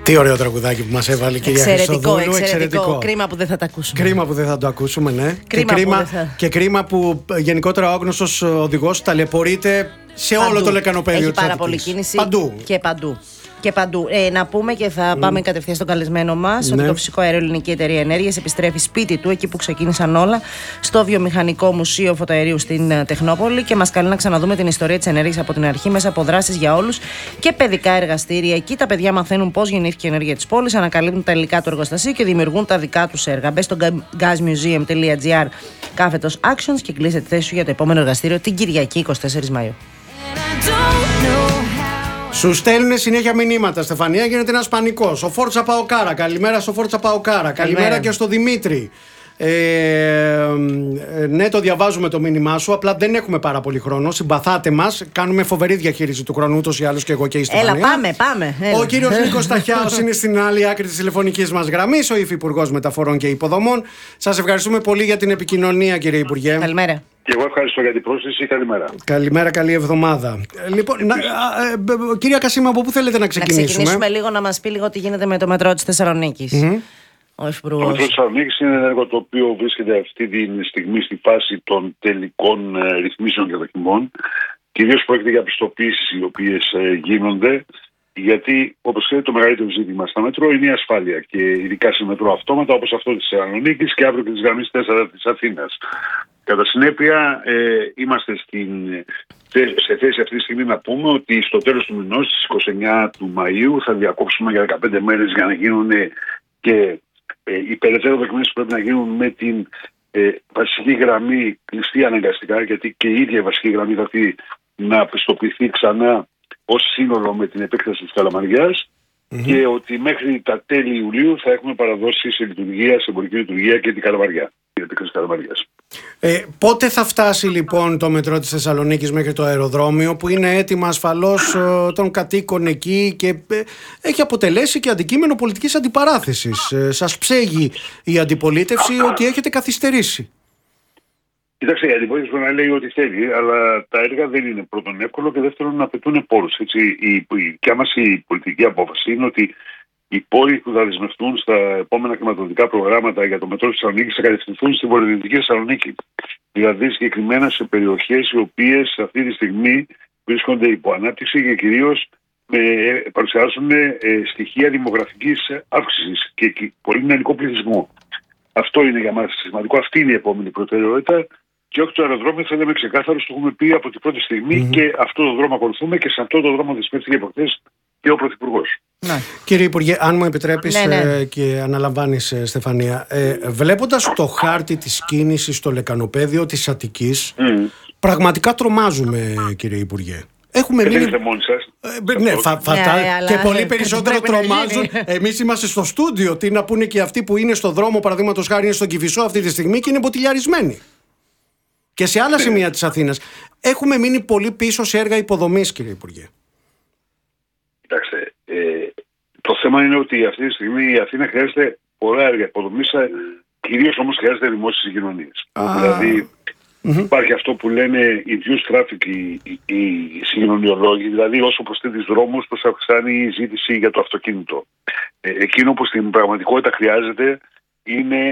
Τι ωραίο τραγουδάκι που μας έβαλε η κυρία Χριστοδούλου. Εξαιρετικό. Κρίμα που δεν θα τα ακούσουμε. Κρίμα που δεν θα το ακούσουμε, ναι. Και κρίμα που γενικότερα ο άγνωστος οδηγός ταλαιπωρείται σε όλο το λεκανοπέδιο της Αττικής. Έχει πάρα πολλή κίνηση παντού. Και παντού. Να πούμε και θα πάμε κατευθείαν στον καλεσμένο μας ότι το Φυσικό Αέριο Ελληνική Εταιρεία Ενέργειας επιστρέφει σπίτι του, εκεί που ξεκίνησαν όλα, στο Βιομηχανικό Μουσείο Φωτοαερίου στην Τεχνόπολη, και μας καλεί να ξαναδούμε την ιστορία της ενέργειας από την αρχή μέσα από δράσεις για όλους και παιδικά εργαστήρια. Εκεί τα παιδιά μαθαίνουν πώς γεννήθηκε η ενέργεια της πόλης, ανακαλύπτουν τα υλικά του εργοστασίου και δημιουργούν τα δικά τους έργα. Μπες στο gasmuseum.gr/actions και κλείσε τη θέση σου για το επόμενο εργαστήριο την Κυριακή 24 Μαΐου. Σου στέλνουν συνέχεια μηνύματα, Στεφανία, γίνεται ένας πανικός. Ο Φόρτσα Παοκάρα, καλημέρα στο Φόρτσα Παοκάρα. Καλημέρα και στο Δημήτρη. Ναι, το διαβάζουμε το μήνυμά σου. Απλά δεν έχουμε πάρα πολύ χρόνο. Συμπαθάτε μας. Κάνουμε φοβερή διαχείριση του χρόνου, ούτως ή άλλως και εγώ και η Στεφανία. Πάμε. Ο κύριος Νίκος Ταχιάος είναι στην άλλη άκρη της τηλεφωνικής μας γραμμής, ο Υφυπουργός Μεταφορών και Υποδομών. Σας ευχαριστούμε πολύ για την επικοινωνία, κύριε Υπουργέ. Καλημέρα. Και εγώ ευχαριστώ για την πρόσθεση. Καλημέρα. Καλημέρα, καλή εβδομάδα. Λοιπόν, κυρία Κασίμα, από πού θέλετε να ξεκινήσουμε? Να ξεκινήσουμε λίγο, να μας πει λίγο τι γίνεται με το μετρό της Θεσσαλονίκης. Ο Υφυπουργός. Το μετρό της Θεσσαλονίκης είναι ένα έργο το οποίο βρίσκεται αυτή τη στιγμή στη φάση των τελικών ρυθμίσεων και δοκιμών. Κυρίως πρόκειται για πιστοποιήσεις οι οποίες γίνονται. Γιατί, όπως ξέρετε, το μεγαλύτερο ζήτημα στα μετρό είναι η ασφάλεια. Και ειδικά σε μετρό αυτόματα, όπως αυτό της Θεσσαλονίκης και αύριο και της γραμμής 4 της Αθήνας. Κατά συνέπεια, είμαστε σε θέση αυτή τη στιγμή να πούμε ότι στο τέλος του μηνός, στις 29 του Μαΐου, θα διακόψουμε για 15 μέρες για να γίνουν και οι περαιτέρω δοκιμές που πρέπει να γίνουν με την βασική γραμμή κλειστή αναγκαστικά, γιατί και η ίδια η βασική γραμμή θα έρθει να πιστοποιηθεί ξανά ως σύνολο με την επέκταση της Καλαμαριάς, και ότι μέχρι τα τέλη Ιουλίου θα έχουμε παραδώσει σε λειτουργία, σε εμπορική λειτουργία και την Καλαμαριά, την επέκταση της Καλαμαριάς. Πότε θα φτάσει λοιπόν το μετρό της Θεσσαλονίκης μέχρι το αεροδρόμιο, που είναι έτοιμα ασφαλώς των κατοίκων εκεί και έχει αποτελέσει και αντικείμενο πολιτικής αντιπαράθεσης? Σας ψέγει η αντιπολίτευση ότι έχετε καθυστερήσει? Κοιτάξτε, η αντιπολίτευση μπορεί να λέει ό,τι θέλει, αλλά τα έργα δεν είναι πρώτον εύκολο και δεύτερον απαιτούν πόρους. Και άμα η πολιτική απόφαση είναι ότι οι πόροι που θα δεσμευτούν στα επόμενα χρηματοδοτικά προγράμματα για το μετρό της Θεσσαλονίκης θα κατευθυνθούν στη βορειοδυτική Θεσσαλονίκη. Δηλαδή συγκεκριμένα σε περιοχές οι οποίες αυτή τη στιγμή βρίσκονται υπό ανάπτυξη και κυρίως παρουσιάζουν στοιχεία δημογραφικής αύξησης και πολύ νεανικό πληθυσμό. Αυτό είναι για μας σημαντικό. Αυτή είναι η επόμενη προτεραιότητα. Και όχι το αεροδρόμιο, θα λέμε ξεκάθαρο, το έχουμε πει από την πρώτη στιγμή και αυτό το δρόμο ακολουθούμε και σε αυτό το δρόμο δεσμεύτηκε προχθές και ο Πρωθυπουργός. Κύριε Υπουργέ, αν μου επιτρέπεις και αναλαμβάνεις, Στεφανία, βλέποντας το χάρτη της κίνησης στο λεκανοπέδιο της Αττικής, πραγματικά τρομάζουμε, κύριε Υπουργέ. Έχουμε δεν είστε μόνοι σας. Ναι, και πολύ περισσότερο τρομάζουν. Εμείς είμαστε στο στούντιο. Τι να πούνε και αυτοί που είναι στο δρόμο, παραδείγματος χάρη, είναι στον Κηφισό αυτή τη στιγμή και είναι μποτιλιαρισμένοι. Και σε άλλα σημεία της Αθήνας. Έχουμε μείνει πολύ πίσω σε έργα υποδομής, κύριε Υπουργέ. Κοιτάξτε, το θέμα είναι ότι αυτή τη στιγμή η Αθήνα χρειάζεται πολλά έργα υποδομής, κυρίως όμως χρειάζεται δημόσιες συγκοινωνίες. Δηλαδή, υπάρχει αυτό που λένε induced traffic οι συγκοινωνιολόγοι, δηλαδή όσο προσθέτεις δρόμους, τόσο αυξάνει η ζήτηση για το αυτοκίνητο. Εκείνο που στην πραγματικότητα χρειάζεται είναι